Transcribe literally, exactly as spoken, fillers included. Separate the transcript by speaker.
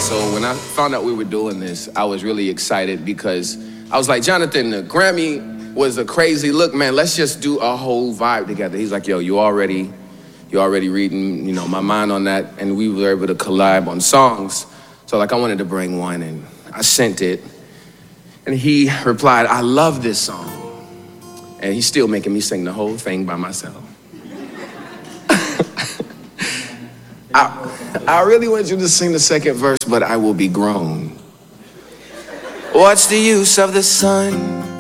Speaker 1: So when I found out we were doing this, I was really excited because I was like, Jonathan, the Grammy was a crazy look, man. Let's just do a whole vibe together. He's like, yo, you already, you already reading, you know, my mind on that, and we were able to collab on songs. So like, I wanted to bring one, and I sent it, and he replied, I love this song, and he's still making me sing the whole thing by myself. I, I really want you to sing the second verse, but I will be grown. What's the use of the sun